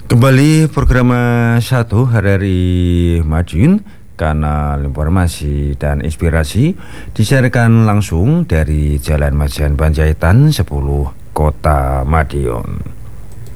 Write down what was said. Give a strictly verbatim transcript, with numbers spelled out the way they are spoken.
Kembali program satu Hari-Hari Madiun, kanal informasi dan inspirasi, disiarkan langsung dari Jalan Majan Panjaitan sepuluh, Kota Madiun.